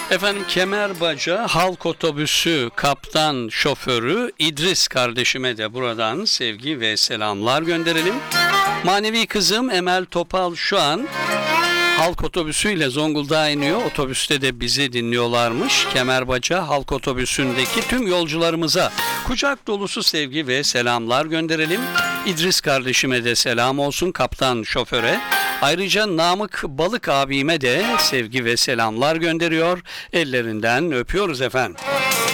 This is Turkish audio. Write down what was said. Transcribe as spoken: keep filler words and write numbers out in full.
Efendim Kemerbaca Halk Otobüsü kaptan şoförü İdris kardeşime de buradan sevgi ve selamlar gönderelim. Manevi kızım Emel Topal şu an Halk Otobüsü'yle Zonguldak'a iniyor. Otobüste de bizi dinliyorlarmış. Kemerbaca Halk Otobüsü'ndeki tüm yolcularımıza kucak dolusu sevgi ve selamlar gönderelim. İdris kardeşime de selam olsun, kaptan şoföre. Ayrıca Namık Balık abime de sevgi ve selamlar gönderiyor. Ellerinden öpüyoruz efendim.